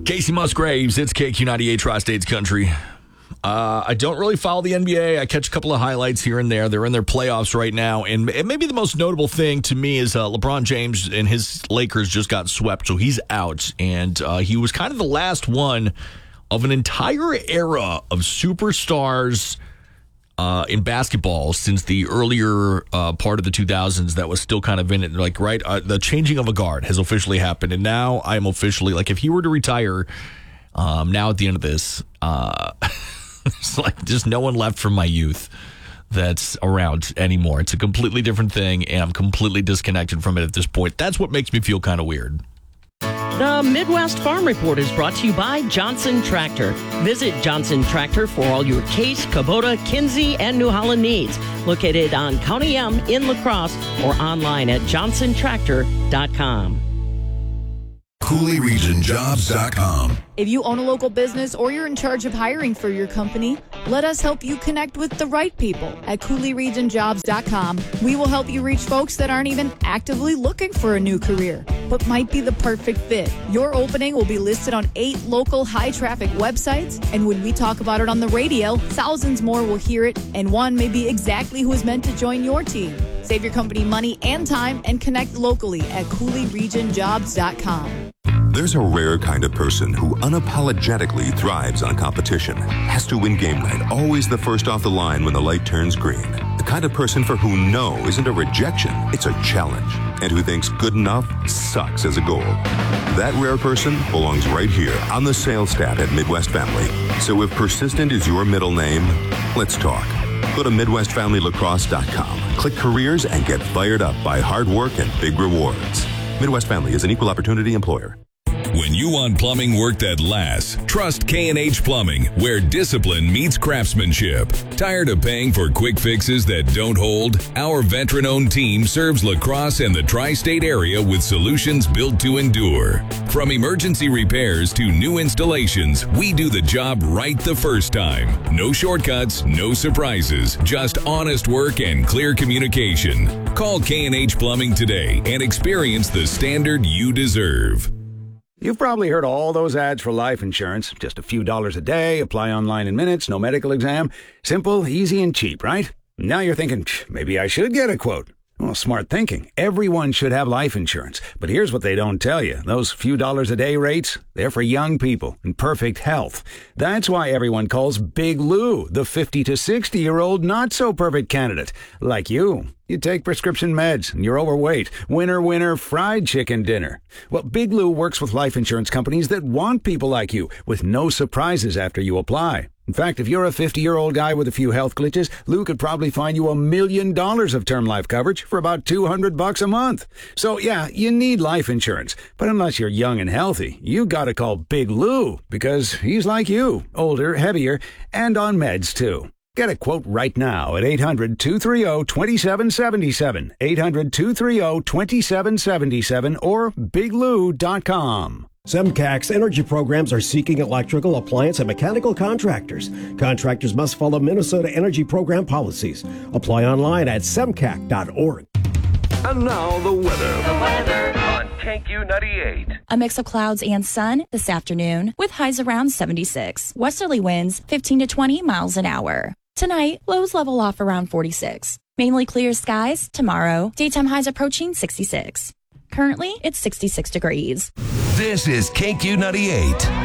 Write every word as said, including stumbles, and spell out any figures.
Casey Musgraves, it's K Q ninety-eight Tri-States Country. Uh, I don't really follow the N B A. I catch a couple of highlights here and there. They're in their playoffs right now. And maybe the most notable thing to me is uh, LeBron James and his Lakers just got swept, so he's out. And uh, he was kind of the last one of an entire era of superstars uh, in basketball since the earlier uh, part of the two thousands that was still kind of in it. Like, right, uh, the changing of a guard has officially happened. And now I'm officially, like, if he were to retire um, now at the end of this, uh, it's like just no one left from my youth that's around anymore. It's a completely different thing, and I'm completely disconnected from it at this point. That's what makes me feel kind of weird. The Midwest Farm Report is brought to you by Johnson Tractor. Visit Johnson Tractor for all your Case, Kubota, Kinsey, and New Holland needs. Located on County M in La Crosse or online at johnson tractor dot com. Cooley Region Jobs dot com. If you own a local business or you're in charge of hiring for your company, let us help you connect with the right people at Cooley Region Jobs dot com. We will help you reach folks that aren't even actively looking for a new career, but might be the perfect fit. Your opening will be listed on eight local high-traffic websites, and when we talk about it on the radio, thousands more will hear it, and one may be exactly who is meant to join your team. Save your company money and time and connect locally at Cooley Region Jobs dot com. There's a rare kind of person who unapologetically thrives on competition. Has to win game night, always the first off the line when the light turns green. The kind of person for whom no isn't a rejection, it's a challenge. And who thinks good enough sucks as a goal. That rare person belongs right here on the sales staff at Midwest Family. So if persistent is your middle name, let's talk. Go to midwest family lacrosse dot com. Click careers and get fired up by hard work and big rewards. Midwest Family is an equal opportunity employer. When you want plumbing work that lasts, trust K and H Plumbing, where discipline meets craftsmanship. Tired of paying for quick fixes that don't hold? Our veteran-owned team serves La Crosse and the tri-state area with solutions built to endure. From emergency repairs to new installations, we do the job right the first time. No shortcuts, no surprises, just honest work and clear communication. Call K and H Plumbing today and experience the standard you deserve. You've probably heard all those ads for life insurance. Just a few dollars a day, apply online in minutes, no medical exam. Simple, easy, and cheap, right? Now you're thinking, maybe I should get a quote. Well, smart thinking. Everyone should have life insurance. But here's what they don't tell you. Those few dollars a day rates, they're for young people in perfect health. That's why everyone calls Big Lou the fifty to sixty-year-old not-so-perfect candidate. Like you. You take prescription meds, and you're overweight. Winner, winner, fried chicken dinner. Well, Big Lou works with life insurance companies that want people like you, with no surprises after you apply. In fact, if you're a fifty-year-old guy with a few health glitches, Lou could probably find you a million dollars of term life coverage for about two hundred bucks a month. So, yeah, you need life insurance. But unless you're young and healthy, you gotta call Big Lou, because he's like you, older, heavier, and on meds, too. Get a quote right now at eight hundred, two three zero, two seven seven seven, eight hundred, two three zero, two seven seven seven, or big lou dot com. SEMCAC's energy programs are seeking electrical, appliance, and mechanical contractors. Contractors must follow Minnesota Energy Program policies. Apply online at semcac dot org. And now the weather. The weather on K Q ninety-eight. A mix of clouds and sun this afternoon with highs around seventy-six. Westerly winds fifteen to twenty miles an hour. Tonight, lows level off around forty-six. Mainly clear skies tomorrow. Daytime highs approaching sixty-six. Currently, it's sixty-six degrees. This is K Q ninety-eight.